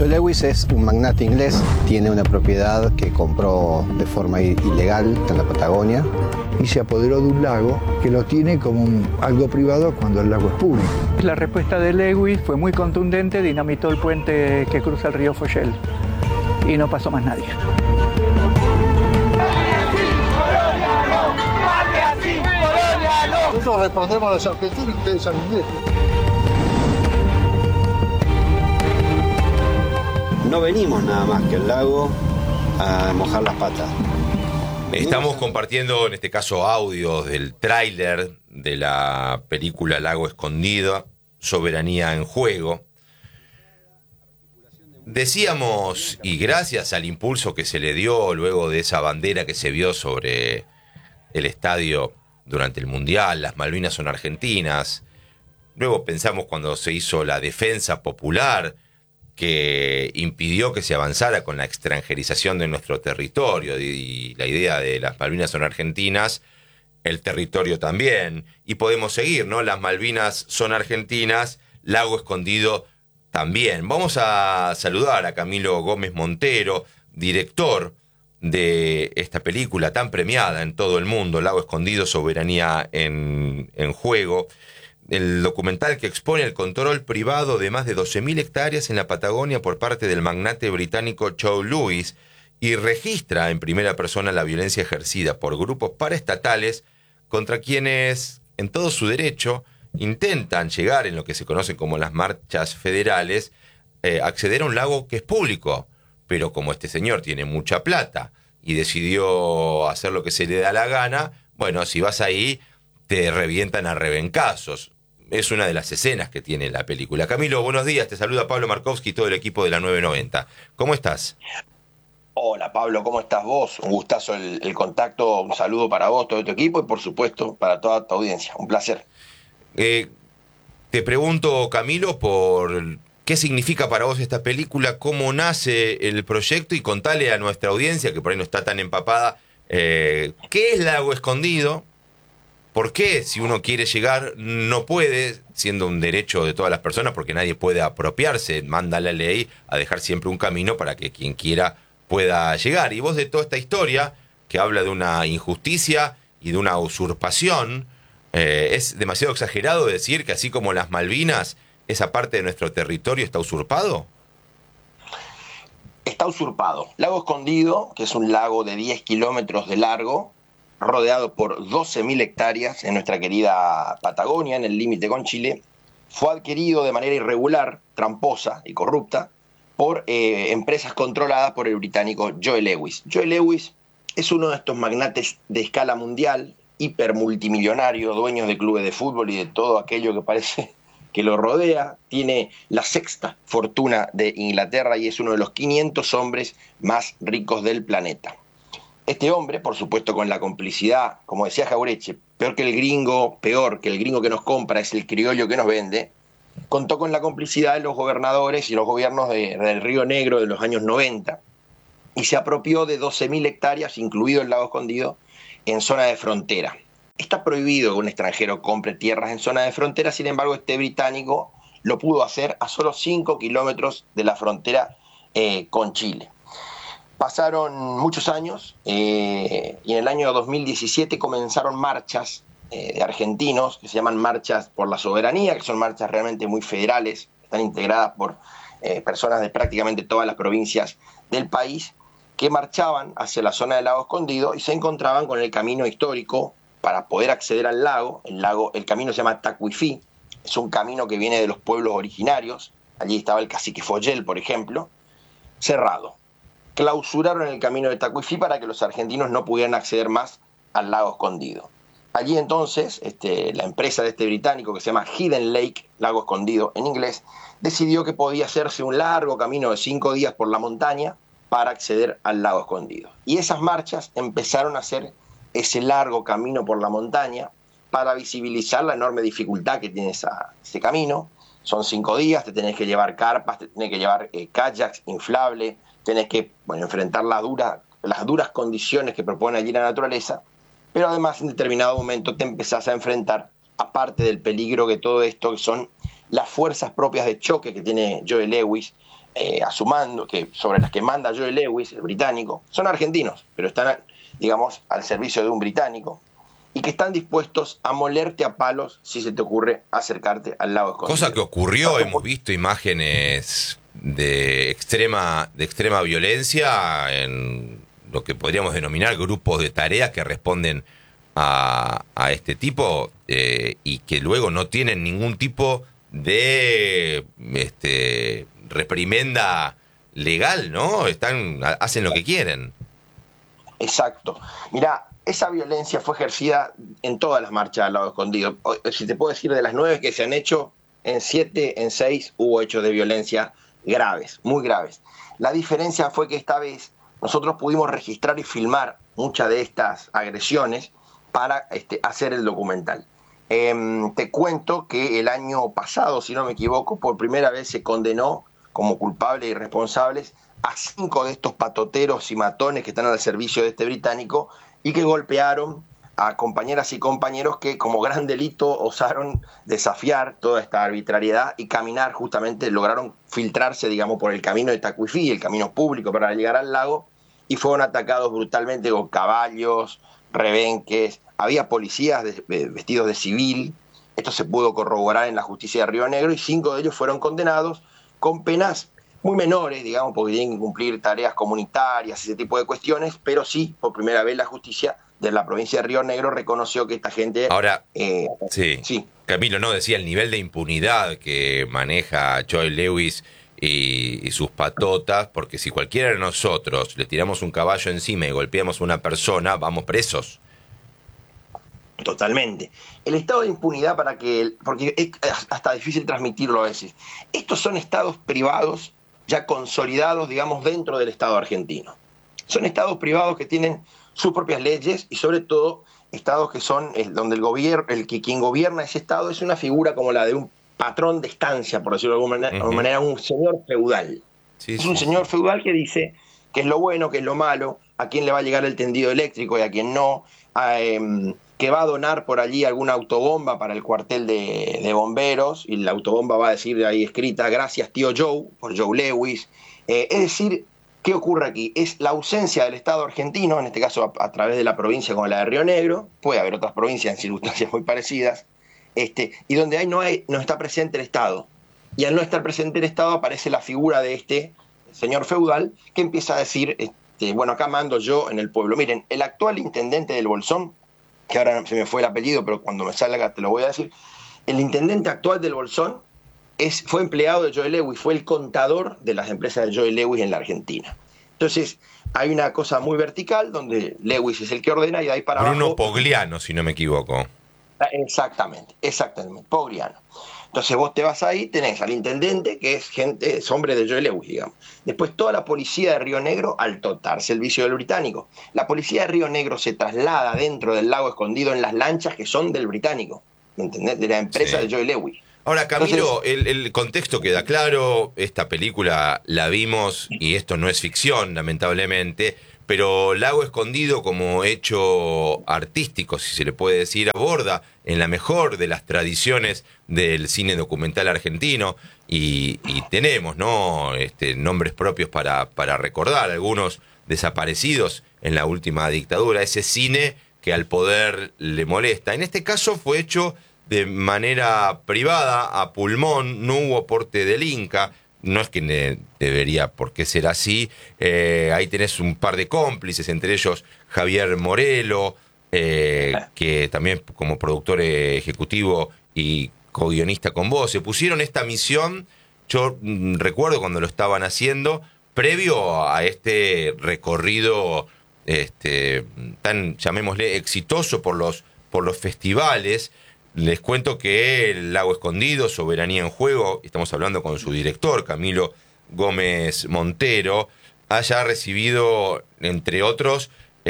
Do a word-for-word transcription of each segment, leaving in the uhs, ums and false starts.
Joe Lewis es un magnate inglés, tiene una propiedad que compró de forma ilegal en la Patagonia. Y se apoderó de un lago que lo tiene como un, algo privado cuando el lago es público. La respuesta de Lewis fue muy contundente, dinamitó el puente que cruza el río Foyel y no pasó más nadie. Nosotros respondemos a los argentinos y ustedes a los ingleses. No venimos nada más que al lago a mojar las patas. Estamos compartiendo, en este caso, audios del tráiler de la película Lago Escondido, Soberanía en Juego. Decíamos, y gracias al impulso que se le dio luego de esa bandera que se vio sobre el estadio durante el Mundial, las Malvinas son argentinas. Luego pensamos cuando se hizo la defensa popular, que impidió que se avanzara con la extranjerización de nuestro territorio, y la idea de las Malvinas son argentinas, el territorio también, y podemos seguir, ¿no? Las Malvinas son argentinas, Lago Escondido también. Vamos a saludar a Camilo Gómez Montero, director de esta película tan premiada en todo el mundo, Lago Escondido, Soberanía en, en Juego. El documental que expone el control privado de más de doce mil hectáreas en la Patagonia por parte del magnate británico Joe Lewis y registra en primera persona la violencia ejercida por grupos paraestatales contra quienes, en todo su derecho, intentan llegar en lo que se conoce como las marchas federales, eh, acceder a un lago que es público. Pero como este señor tiene mucha plata y decidió hacer lo que se le da la gana, bueno, si vas ahí te revientan a rebencazos. Es una de las escenas que tiene la película. Camilo, buenos días. Te saluda Pablo Markovsky y todo el equipo de la nueve noventa. ¿Cómo estás? Hola Pablo, ¿cómo estás vos? Un gustazo el, el contacto, un saludo para vos, todo tu equipo y por supuesto para toda tu audiencia. Un placer. Eh, te pregunto, Camilo, por qué significa para vos esta película, cómo nace el proyecto y contale a nuestra audiencia, que por ahí no está tan empapada, eh, ¿qué es Lago Escondido? ¿Por qué, si uno quiere llegar, no puede, siendo un derecho de todas las personas, porque nadie puede apropiarse, manda la ley a dejar siempre un camino para que quien quiera pueda llegar? Y vos, de toda esta historia, que habla de una injusticia y de una usurpación, eh, ¿es demasiado exagerado decir que así como las Malvinas, esa parte de nuestro territorio está usurpado? Está usurpado. Lago Escondido, que es un lago de diez kilómetros de largo, rodeado por doce mil hectáreas en nuestra querida Patagonia, en el límite con Chile, fue adquirido de manera irregular, tramposa y corrupta por eh, empresas controladas por el británico Joe Lewis. Joe Lewis es uno de estos magnates de escala mundial, hipermultimillonario, dueños de clubes de fútbol y de todo aquello que parece que lo rodea. Tiene la sexta fortuna de Inglaterra y es uno de los quinientos hombres más ricos del planeta. Este hombre, por supuesto con la complicidad, como decía Jauretche, peor que el gringo, peor que el gringo que nos compra es el criollo que nos vende, contó con la complicidad de los gobernadores y los gobiernos de, del Río Negro de los años noventa y se apropió de doce mil hectáreas, incluido el Lago Escondido, en zona de frontera. Está prohibido que un extranjero compre tierras en zona de frontera, sin embargo este británico lo pudo hacer a solo cinco kilómetros de la frontera eh, con Chile. Pasaron muchos años eh, y en el año dos mil diecisiete comenzaron marchas eh, de argentinos que se llaman Marchas por la Soberanía, que son marchas realmente muy federales, están integradas por eh, personas de prácticamente todas las provincias del país, que marchaban hacia la zona del Lago Escondido y se encontraban con el camino histórico para poder acceder al lago. El lago, el camino se llama Tacuifí, es un camino que viene de los pueblos originarios, allí estaba el cacique Foyel, por ejemplo, cerrado. Clausuraron el camino de Tacuifí para que los argentinos no pudieran acceder más al Lago Escondido. Allí entonces este, la empresa de este británico que se llama Hidden Lake, Lago Escondido en inglés, decidió que podía hacerse un largo camino de cinco días por la montaña para acceder al Lago Escondido. Y esas marchas empezaron a hacer ese largo camino por la montaña para visibilizar la enorme dificultad que tiene esa, ese camino. Son cinco días, te tenés que llevar carpas, te tenés que llevar eh, kayaks inflables, tenés que bueno, enfrentar las duras, las duras condiciones que propone allí la naturaleza, pero además en determinado momento te empezás a enfrentar, aparte del peligro que todo esto, que son las fuerzas propias de choque que tiene Joe Lewis, eh, a su mando, que, sobre las que manda Joe Lewis, el británico, son argentinos, pero están, digamos, al servicio de un británico, y que están dispuestos a molerte a palos si se te ocurre acercarte al lago escondido. Cosa que ocurrió, hemos visto imágenes de extrema, de extrema violencia en lo que podríamos denominar grupos de tareas que responden a, a este tipo eh, y que luego no tienen ningún tipo de este, reprimenda legal, ¿no? Están, hacen lo que quieren. Exacto. Mirá, esa violencia fue ejercida en todas las marchas al lago escondido. Si te puedo decir, de las nueve que se han hecho, en siete, en seis hubo hechos de violencia graves, muy graves. La diferencia fue que esta vez nosotros pudimos registrar y filmar muchas de estas agresiones para este, hacer el documental. Eh, te cuento que el año pasado, si no me equivoco, por primera vez se condenó como culpables y responsables a cinco de estos patoteros y matones que están al servicio de este británico y que golpearon a compañeras y compañeros que como gran delito osaron desafiar toda esta arbitrariedad y caminar, justamente lograron filtrarse, digamos, por el camino de Tacuifí, el camino público para llegar al lago, y fueron atacados brutalmente con caballos, rebenques, había policías de, de, vestidos de civil. Esto se pudo corroborar en la justicia de Río Negro y cinco de ellos fueron condenados con penas muy menores, digamos, porque tienen que cumplir tareas comunitarias, ese tipo de cuestiones, pero sí, por primera vez la justicia de la provincia de Río Negro reconoció que esta gente... Ahora, eh, sí, sí, Camilo, no, decía el nivel de impunidad que maneja Joe Lewis y, y sus patotas, porque si cualquiera de nosotros le tiramos un caballo encima y golpeamos a una persona, vamos presos. Totalmente. El estado de impunidad, para que, porque es hasta difícil transmitirlo a veces, estos son estados privados ya consolidados, digamos, dentro del Estado argentino. Son estados privados que tienen sus propias leyes y sobre todo estados que son eh, donde el gobierno, el que quien gobierna ese estado es una figura como la de un patrón de estancia, por decirlo de alguna manera, uh-huh. manera un señor feudal. Sí, es sí, un señor sí. feudal que dice qué es lo bueno, qué es lo malo, a quién le va a llegar el tendido eléctrico y a quién no, a, eh, que va a donar por allí alguna autobomba para el cuartel de, de bomberos, y la autobomba va a decir ahí escrita, gracias tío Joe, por Joe Lewis. Eh, es decir, ¿qué ocurre aquí? Es la ausencia del Estado argentino, en este caso a, a través de la provincia como la de Río Negro, puede haber otras provincias en circunstancias muy parecidas, este, y donde hay no, hay, no está presente el Estado. Y al no estar presente el Estado aparece la figura de este señor feudal que empieza a decir, este, bueno, acá mando yo en el pueblo. Miren, el actual intendente del Bolsón, que ahora se me fue el apellido, pero cuando me salga te lo voy a decir, el intendente actual del Bolsón es, fue empleado de Joe Lewis, fue el contador de las empresas de Joe Lewis en la Argentina. Entonces, hay una cosa muy vertical donde Lewis es el que ordena y de ahí para Bruno abajo... Bruno Pogliano, si no me equivoco. Exactamente, exactamente, Pogliano. Entonces vos te vas ahí, tenés al intendente, que es gente, es hombre de Joe Lewis, digamos. Después toda la policía de Río Negro al total servicio del británico. La policía de Río Negro se traslada dentro del lago escondido en las lanchas que son del británico, ¿entendés? De la empresa sí. de Joe Lewis. Ahora, Camilo, Entonces, el, el contexto queda claro, esta película la vimos y esto no es ficción, lamentablemente, pero Lago Escondido como hecho artístico, si se le puede decir, aborda en la mejor de las tradiciones del cine documental argentino y, y tenemos, ¿no? este, nombres propios para, para recordar, algunos desaparecidos en la última dictadura, ese cine que al poder le molesta. En este caso fue hecho de manera privada, a pulmón, no hubo aporte del Inca. No es que ne- debería por qué ser así. Eh, ahí tenés un par de cómplices, entre ellos Javier Morelo, eh, que también como productor ejecutivo y co-guionista con vos, se pusieron esta misión. Yo mm, recuerdo cuando lo estaban haciendo, previo a este recorrido este, tan, llamémosle, exitoso por los, por los festivales. Les cuento que el Lago Escondido, Soberanía en Juego, estamos hablando con su director, Camilo Gómez Montero, haya recibido, entre otros,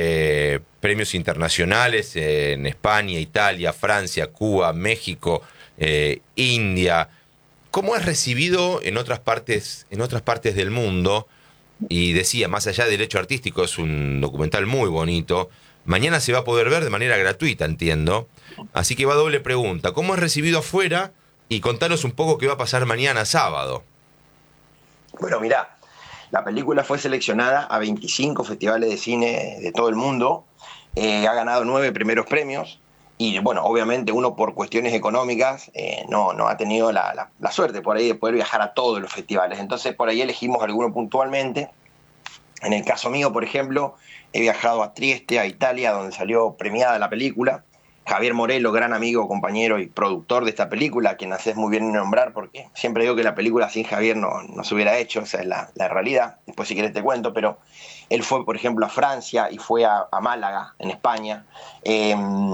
eh, premios internacionales en España, Italia, Francia, Cuba, México, eh, India. ¿Cómo es recibido en otras partes, en otras partes del mundo? Y decía, más allá del hecho artístico, es un documental muy bonito. Mañana se va a poder ver de manera gratuita, entiendo. Así que va doble pregunta. ¿Cómo es recibido afuera? Y contanos un poco qué va a pasar mañana sábado. Bueno, mirá, la película fue seleccionada a veinticinco festivales de cine de todo el mundo, eh, ha ganado nueve primeros premios y, bueno, obviamente uno por cuestiones económicas eh, no, no ha tenido la, la, la suerte por ahí de poder viajar a todos los festivales. Entonces, por ahí elegimos alguno puntualmente. En el caso mío, por ejemplo, he viajado a Trieste, a Italia, donde salió premiada la película. Javier Morelo, gran amigo, compañero y productor de esta película, a quien haces muy bien en nombrar, porque siempre digo que la película sin Javier no, no se hubiera hecho, esa es la, la realidad. Después si querés te cuento, pero él fue, por ejemplo, a Francia y fue a, a Málaga, en España. Eh,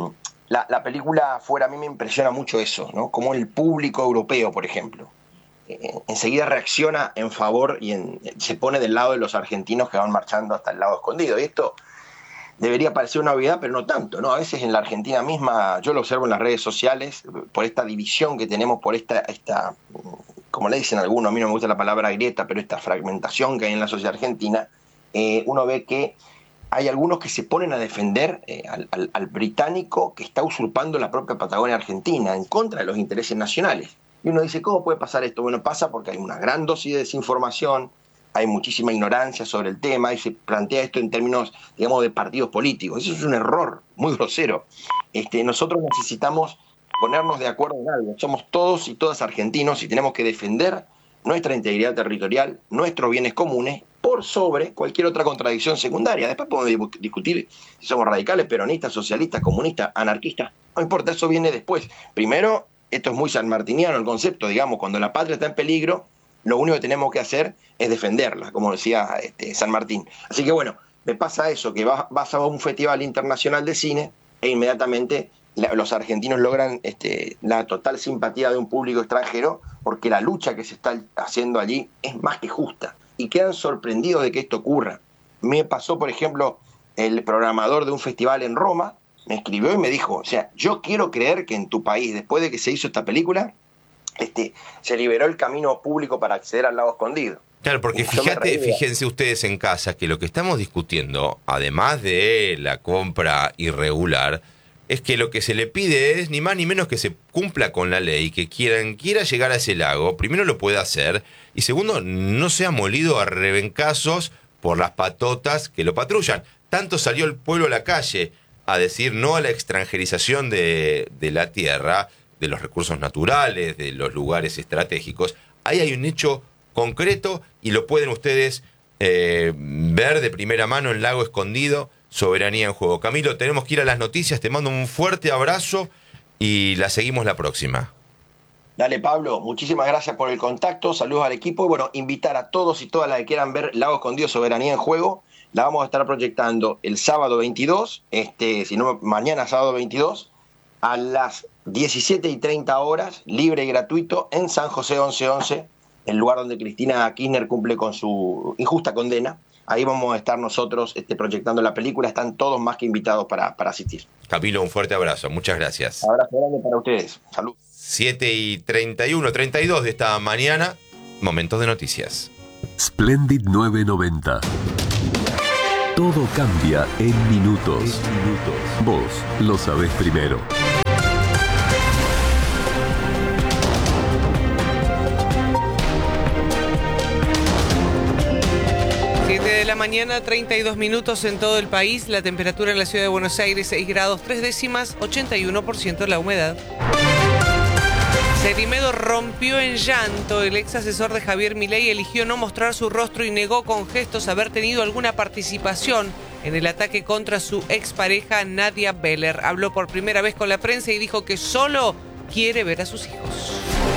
la, la película fuera, a mí me impresiona mucho eso, ¿no? Como el público europeo, por ejemplo, eh, enseguida reacciona en favor y en, se pone del lado de los argentinos que van marchando hasta el lado escondido. Y esto debería parecer una obviedad, pero no tanto, ¿no? A veces en la Argentina misma, yo lo observo en las redes sociales, por esta división que tenemos, por esta, esta, como le dicen algunos, a mí no me gusta la palabra grieta, pero esta fragmentación que hay en la sociedad argentina, eh, uno ve que hay algunos que se ponen a defender eh, al, al, al británico que está usurpando la propia Patagonia Argentina en contra de los intereses nacionales. Y uno dice, ¿cómo puede pasar esto? Bueno, pasa porque hay una gran dosis de desinformación, hay muchísima ignorancia sobre el tema y se plantea esto en términos, digamos, de partidos políticos. Eso es un error muy grosero. Este, nosotros necesitamos ponernos de acuerdo en algo. Somos todos y todas argentinos y tenemos que defender nuestra integridad territorial, nuestros bienes comunes, por sobre cualquier otra contradicción secundaria. Después podemos discutir si somos radicales, peronistas, socialistas, comunistas, anarquistas. No importa, eso viene después. Primero, esto es muy sanmartiniano el concepto, digamos, cuando la patria está en peligro, lo único que tenemos que hacer es defenderla, como decía este, San Martín. Así que bueno, me pasa eso, que vas, vas a un festival internacional de cine e inmediatamente la, los argentinos logran este, la total simpatía de un público extranjero porque la lucha que se está haciendo allí es más que justa. Y quedan sorprendidos de que esto ocurra. Me pasó, por ejemplo, el programador de un festival en Roma, me escribió y me dijo, o sea, yo quiero creer que en tu país, después de que se hizo esta película, Este, se liberó el camino público para acceder al lago escondido. Claro, porque fíjate, fíjense ustedes en casa que lo que estamos discutiendo, además de la compra irregular, es que lo que se le pide es ni más ni menos que se cumpla con la ley, que quien quiera llegar a ese lago, primero lo pueda hacer, y segundo, no sea molido a rebencazos por las patotas que lo patrullan. Tanto salió el pueblo a la calle a decir no a la extranjerización de, de la tierra, de los recursos naturales, de los lugares estratégicos. Ahí hay un hecho concreto y lo pueden ustedes eh, ver de primera mano en Lago Escondido, Soberanía en Juego. Camilo, tenemos que ir a las noticias, te mando un fuerte abrazo y la seguimos la próxima. Dale, Pablo, muchísimas gracias por el contacto, saludos al equipo y bueno, invitar a todos y todas las que quieran ver Lago Escondido, Soberanía en Juego, la vamos a estar proyectando el sábado veintidós, este, si no, mañana sábado veintidós, a las diecisiete y treinta horas, libre y gratuito, en San José once once, el lugar donde Cristina Kirchner cumple con su injusta condena. Ahí vamos a estar nosotros este, proyectando la película, están todos más que invitados para, para asistir. Camilo, un fuerte abrazo, muchas gracias. Un abrazo grande para ustedes, salud. siete y treinta y uno, treinta y dos de esta mañana, momentos de noticias. Splendid nueve noventa. Todo cambia en minutos. En minutos. Vos lo sabés primero. siete de la mañana, treinta y dos minutos en todo el país. La temperatura en la ciudad de Buenos Aires, seis grados tres décimas, ochenta y uno por ciento la humedad. Cerimedo rompió en llanto. El ex asesor de Javier Milei eligió no mostrar su rostro y negó con gestos haber tenido alguna participación en el ataque contra su expareja Nadia Beller. Habló por primera vez con la prensa y dijo que solo quiere ver a sus hijos.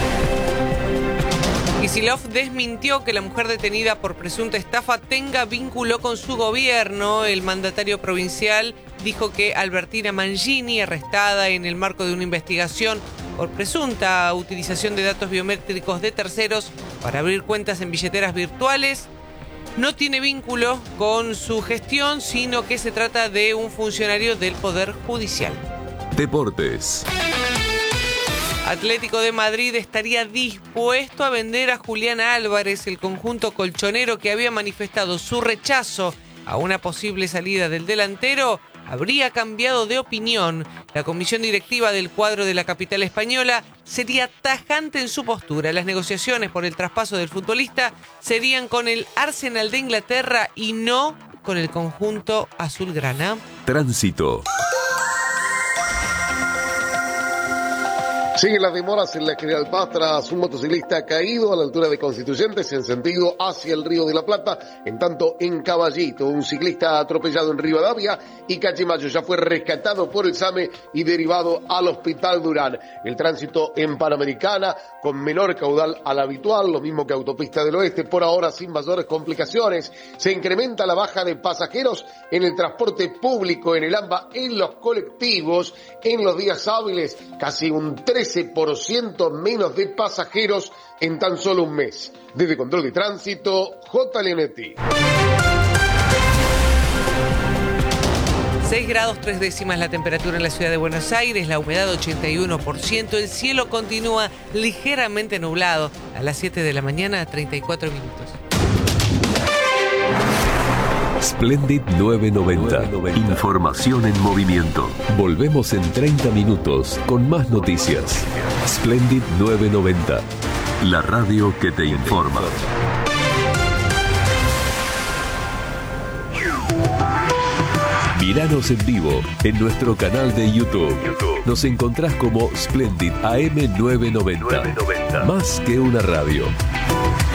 Kicillof desmintió que la mujer detenida por presunta estafa tenga vínculo con su gobierno. El mandatario provincial dijo que Albertina Mangini, arrestada en el marco de una investigación por presunta utilización de datos biométricos de terceros para abrir cuentas en billeteras virtuales, no tiene vínculo con su gestión, sino que se trata de un funcionario del Poder Judicial. Deportes. Atlético de Madrid estaría dispuesto a vender a Julián Álvarez. El conjunto colchonero, que había manifestado su rechazo a una posible salida del delantero, habría cambiado de opinión. La comisión directiva del cuadro de la capital española sería tajante en su postura. Las negociaciones por el traspaso del futbolista serían con el Arsenal de Inglaterra y no con el conjunto azulgrana. Tránsito. Siguen las demoras en la General Paz tras un motociclista caído a la altura de Constituyentes en sentido hacia el Río de la Plata. En tanto, en Caballito, un ciclista atropellado en Rivadavia y Cachimayo ya fue rescatado por el SAME y derivado al Hospital Durán. El tránsito en Panamericana con menor caudal al habitual, lo mismo que Autopista del Oeste, por ahora sin mayores complicaciones. Se incrementa la baja de pasajeros en el transporte público, en el AMBA, en los colectivos, en los días hábiles, casi un trece por ciento menos de pasajeros en tan solo un mes. Desde Control de Tránsito, J L N T. seis grados tres décimas la temperatura en la ciudad de Buenos Aires, la humedad ochenta y uno por ciento, el cielo continúa ligeramente nublado. A las siete de la mañana, treinta y cuatro minutos. Splendid novecientos noventa. Información en movimiento. Volvemos en treinta minutos con más noticias. Splendid novecientos noventa. La radio que te informa. Míranos en vivo en nuestro canal de YouTube. Nos encontrás como Splendid A M novecientos noventa. Más que una radio.